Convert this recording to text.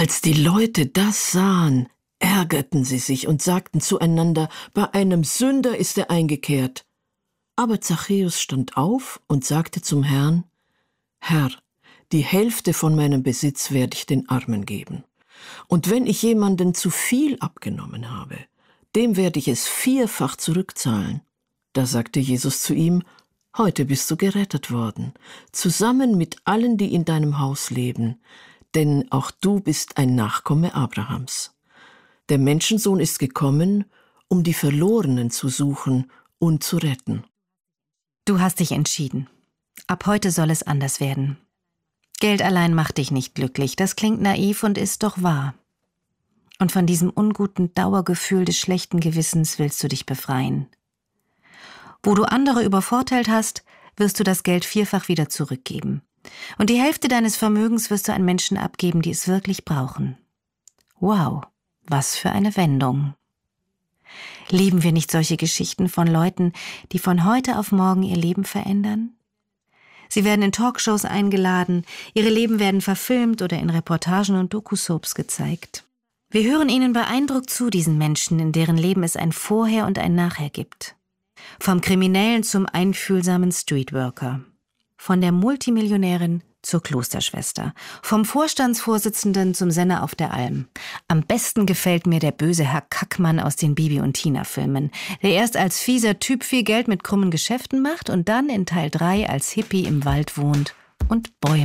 Als die Leute das sahen, ärgerten sie sich und sagten zueinander, bei einem Sünder ist er eingekehrt. Aber Zachäus stand auf und sagte zum Herrn, Herr, die Hälfte von meinem Besitz werde ich den Armen geben. Und wenn ich jemanden zu viel abgenommen habe, dem werde ich es 4-fach zurückzahlen. Da sagte Jesus zu ihm, heute bist du gerettet worden, zusammen mit allen, die in deinem Haus leben, denn auch du bist ein Nachkomme Abrahams. Der Menschensohn ist gekommen, um die Verlorenen zu suchen und zu retten. Du hast dich entschieden. Ab heute soll es anders werden. Geld allein macht dich nicht glücklich, das klingt naiv und ist doch wahr. Und von diesem unguten Dauergefühl des schlechten Gewissens willst du dich befreien. Wo du andere übervorteilt hast, wirst du das Geld 4-fach wieder zurückgeben. Und die Hälfte deines Vermögens wirst du an Menschen abgeben, die es wirklich brauchen. Wow, was für eine Wendung. Lieben wir nicht solche Geschichten von Leuten, die von heute auf morgen ihr Leben verändern? Sie werden in Talkshows eingeladen, ihre Leben werden verfilmt oder in Reportagen und Doku-Soaps gezeigt. Wir hören ihnen beeindruckt zu, diesen Menschen, in deren Leben es ein Vorher und ein Nachher gibt. Vom Kriminellen zum einfühlsamen Streetworker. Von der Multimillionärin zur Klosterschwester. Vom Vorstandsvorsitzenden zum Senner auf der Alm. Am besten gefällt mir der böse Herr Kackmann aus den Bibi- und Tina-Filmen, der erst als fieser Typ viel Geld mit krummen Geschäften macht und dann in Teil 3 als Hippie im Wald wohnt und Bäume